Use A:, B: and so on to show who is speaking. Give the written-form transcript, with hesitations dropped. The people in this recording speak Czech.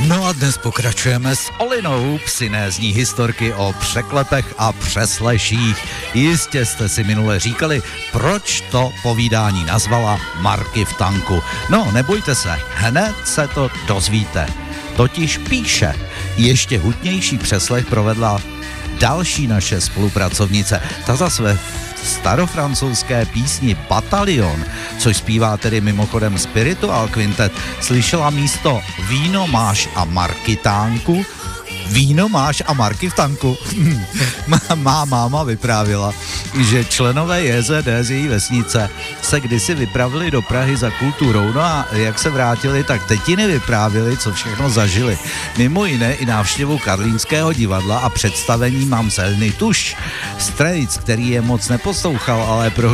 A: No a dnes pokračujeme s Olinou, psynézní historky o překlepech a přesleších. Jistě jste si minule říkali, proč to povídání nazvala Marky v tanku. No, nebojte se, hned se to dozvíte. Totiž píše, ještě hutnější přeslech provedla další naše spolupracovnice. Ta za své starofrancouzské písni Batalion, což zpívá tedy mimochodem Spiritual Quintet, slyšela místo víno máš a marky tánku. Víno máš a marky v tanku. Má máma vyprávila, že členové JZD z její vesnice se kdysi vypravili do Prahy za kulturou, no a jak se vrátili, tak tetiny vyprávili, co všechno zažili. Mimo jiné i návštěvu Karlínského divadla a představení Mamselny Tuš. Strejc, který je moc neposlouchal, ale pro